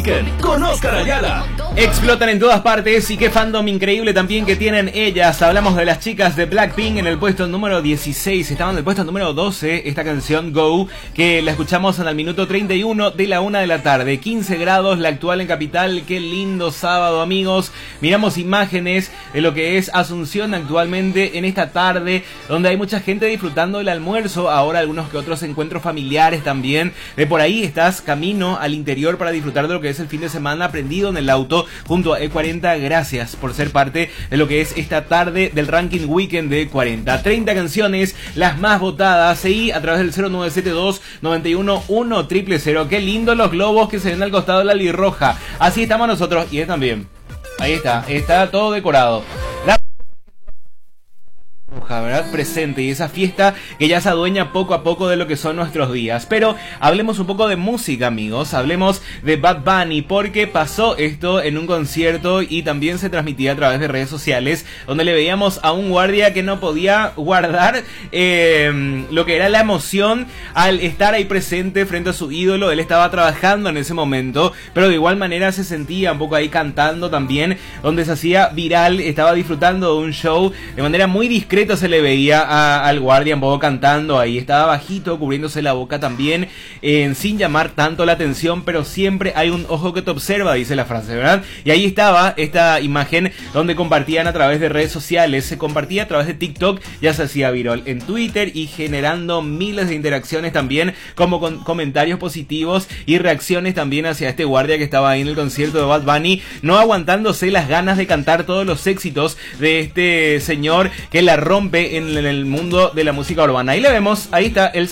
Con Oscar Ayala. Explotan en todas partes y qué fandom increíble también que tienen ellas. Hablamos de las chicas de Blackpink en el puesto número 16. Estaban en el puesto número 12 esta canción Go, que la escuchamos en el minuto 31 de la 1 de la tarde. 15 grados la actual en Capital. Qué lindo sábado, amigos. Miramos imágenes de lo que es Asunción actualmente en esta tarde, donde hay mucha gente disfrutando del almuerzo. Ahora algunos que otros encuentros familiares también. De por ahí estás camino al interior para disfrutar de lo que es el fin de semana prendido en el auto junto a E40. Gracias por ser parte de lo que es esta tarde del ranking weekend de 40. 30 canciones, las más votadas. Seguí a través del 0972 91 1000. Qué lindo los globos que se ven al costado de la lirroja. Así estamos nosotros y él también. Ahí está todo decorado. ¿Verdad? Presente, y esa fiesta que ya se adueña poco a poco de lo que son nuestros días. Pero hablemos un poco de música, amigos. Hablemos de Bad Bunny, porque pasó esto en un concierto y también se transmitía a través de redes sociales, donde le veíamos a un guardia que no podía guardar lo que era la emoción al estar ahí presente frente a su ídolo. Él estaba trabajando en ese momento, pero de igual manera se sentía un poco ahí cantando también, donde se hacía viral. Estaba disfrutando de un show de manera muy discreta. Se le veía al guardia un poco cantando ahí, estaba bajito, cubriéndose la boca también, sin llamar tanto la atención, pero siempre hay un ojo que te observa, dice la frase, ¿verdad? Y ahí estaba esta imagen donde compartían a través de redes sociales, se compartía a través de TikTok, ya se hacía viral en Twitter y generando miles de interacciones también, como con comentarios positivos y reacciones también hacia este guardia que estaba ahí en el concierto de Bad Bunny, no aguantándose las ganas de cantar todos los éxitos de este señor que la rompe en el mundo de la música urbana. Ahí le vemos, ahí está el